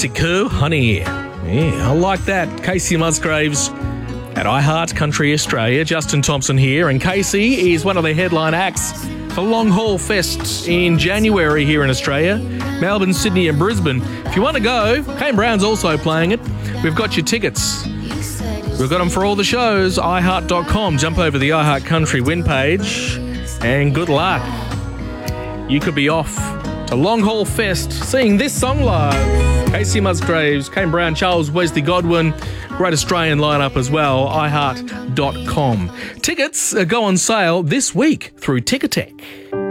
Mexico, honey. Yeah, I like that. Casey Musgraves at iHeart Country Australia. Justin Thompson here, and Casey is one of the headline acts for Long Haul Fest in January here in Australia. Melbourne, Sydney and Brisbane. If you want to go, Kane Brown's also playing it. We've got your tickets. We've got them for all the shows, iHeart.com. Jump over the iHeart Country win page and good luck. You could be off to Long Haul Fest seeing this song live. Casey Musgraves, Kane Brown, Charles Wesley Godwin. Great Australian lineup as well, iHeart.com. Tickets go on sale this week through Ticketek.